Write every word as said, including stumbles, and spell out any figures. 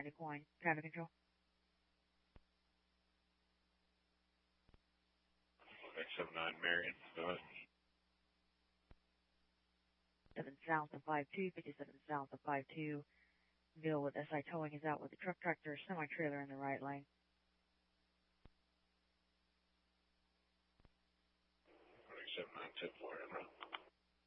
Sandy Point, traffic control. X seven nine Marion, go ahead. seven south of five two, fifty-seven south of five two. Bill with S I towing is out with the truck tractor semi-trailer in the right lane. X seven nine ten four,